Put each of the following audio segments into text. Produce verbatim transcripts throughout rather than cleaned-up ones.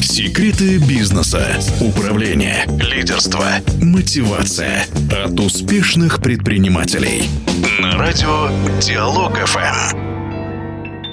Секреты бизнеса, управления, лидерства, мотивация от успешных предпринимателей. На радио Диалог эф эм.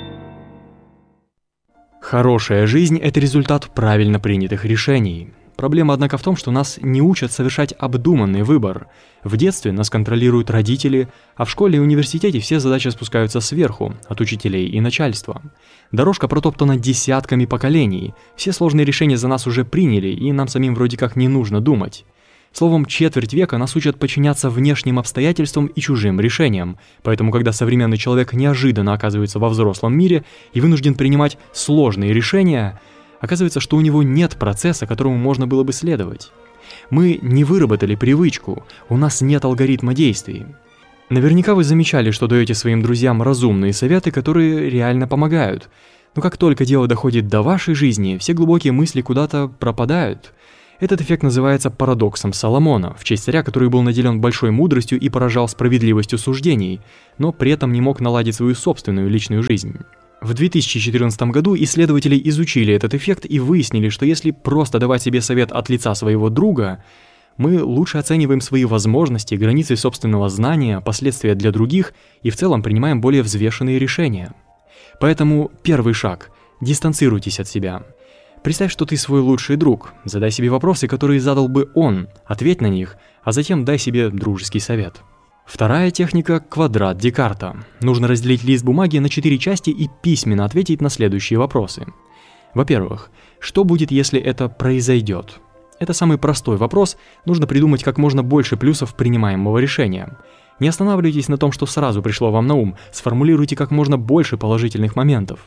Хорошая жизнь – это результат правильно принятых решений. Проблема, однако, в том, что нас не учат совершать обдуманный выбор. В детстве нас контролируют родители, а в школе и университете все задачи спускаются сверху, от учителей и начальства. Дорожка протоптана десятками поколений, все сложные решения за нас уже приняли, и нам самим вроде как не нужно думать. Словом, четверть века нас учат подчиняться внешним обстоятельствам и чужим решениям, поэтому когда современный человек неожиданно оказывается во взрослом мире и вынужден принимать сложные решения, оказывается, что у него нет процесса, которому можно было бы следовать. Мы не выработали привычку, у нас нет алгоритма действий. Наверняка вы замечали, что даете своим друзьям разумные советы, которые реально помогают. Но как только дело доходит до вашей жизни, все глубокие мысли куда-то пропадают. Этот эффект называется парадоксом Соломона, в честь царя, который был наделен большой мудростью и поражал справедливостью суждений, но при этом не мог наладить свою собственную личную жизнь. В две тысячи четырнадцатом году исследователи изучили этот эффект и выяснили, что если просто давать себе совет от лица своего друга, мы лучше оцениваем свои возможности, границы собственного знания, последствия для других и в целом принимаем более взвешенные решения. Поэтому первый шаг – дистанцируйтесь от себя. Представь, что ты свой лучший друг, задай себе вопросы, которые задал бы он, ответь на них, а затем дай себе дружеский совет. Вторая техника – квадрат Декарта. Нужно разделить лист бумаги на четыре части и письменно ответить на следующие вопросы. Во-первых, что будет, если это произойдет? Это самый простой вопрос, нужно придумать как можно больше плюсов принимаемого решения. Не останавливайтесь на том, что сразу пришло вам на ум, сформулируйте как можно больше положительных моментов.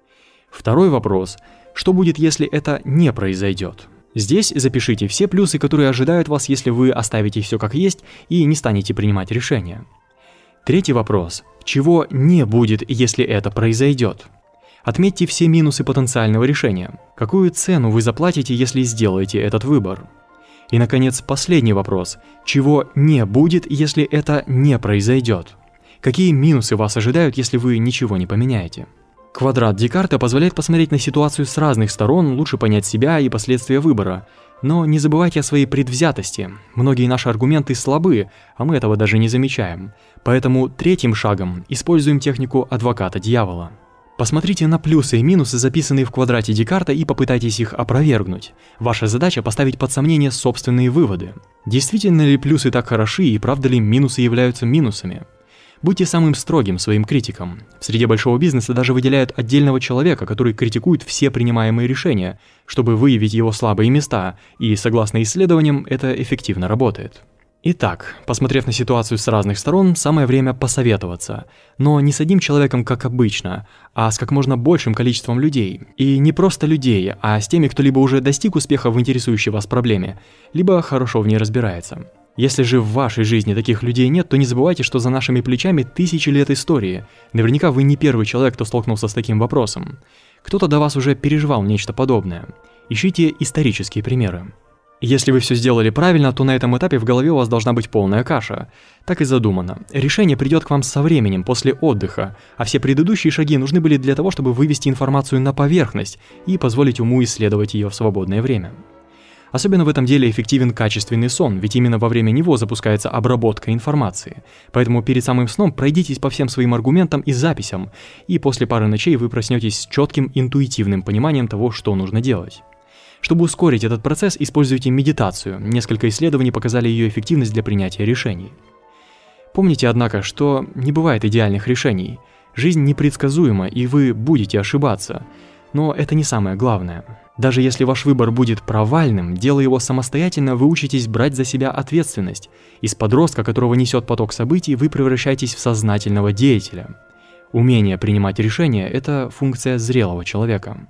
Второй вопрос – что будет, если это не произойдет? Здесь запишите все плюсы, которые ожидают вас, если вы оставите все как есть и не станете принимать решения. Третий вопрос. Чего не будет, если это произойдет? Отметьте все минусы потенциального решения. Какую цену вы заплатите, если сделаете этот выбор? И, наконец, последний вопрос. Чего не будет, если это не произойдет? Какие минусы вас ожидают, если вы ничего не поменяете? Квадрат Декарта позволяет посмотреть на ситуацию с разных сторон, лучше понять себя и последствия выбора. Но не забывайте о своей предвзятости. Многие наши аргументы слабы, а мы этого даже не замечаем. Поэтому третьим шагом используем технику адвоката дьявола. Посмотрите на плюсы и минусы, записанные в квадрате Декарта, и попытайтесь их опровергнуть. Ваша задача – поставить под сомнение собственные выводы. Действительно ли плюсы так хороши и правда ли минусы являются минусами? Будьте самым строгим своим критиком. В среде большого бизнеса даже выделяют отдельного человека, который критикует все принимаемые решения, чтобы выявить его слабые места, и, согласно исследованиям, это эффективно работает. Итак, посмотрев на ситуацию с разных сторон, самое время посоветоваться. Но не с одним человеком, как обычно, а с как можно большим количеством людей. И не просто людей, а с теми, кто либо уже достиг успеха в интересующей вас проблеме, либо хорошо в ней разбирается. Если же в вашей жизни таких людей нет, то не забывайте, что за нашими плечами тысячи лет истории. Наверняка вы не первый человек, кто столкнулся с таким вопросом. Кто-то до вас уже переживал нечто подобное. Ищите исторические примеры. Если вы все сделали правильно, то на этом этапе в голове у вас должна быть полная каша. Так и задумано. Решение придет к вам со временем, после отдыха, а все предыдущие шаги нужны были для того, чтобы вывести информацию на поверхность и позволить уму исследовать ее в свободное время. Особенно в этом деле эффективен качественный сон, ведь именно во время него запускается обработка информации. Поэтому перед самым сном пройдитесь по всем своим аргументам и записям, и после пары ночей вы проснетесь с четким интуитивным пониманием того, что нужно делать. Чтобы ускорить этот процесс, используйте медитацию. Несколько исследований показали ее эффективность для принятия решений. Помните, однако, что не бывает идеальных решений. Жизнь непредсказуема, и вы будете ошибаться. Но это не самое главное. Даже если ваш выбор будет провальным, делая его самостоятельно, вы учитесь брать за себя ответственность. Из подростка, которого несет поток событий, вы превращаетесь в сознательного деятеля. Умение принимать решения – это функция зрелого человека.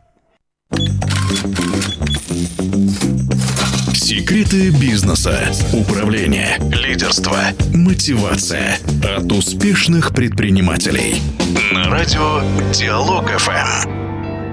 Секреты бизнеса, управления, лидерства, мотивация от успешных предпринимателей. На радио Диалог эф эм.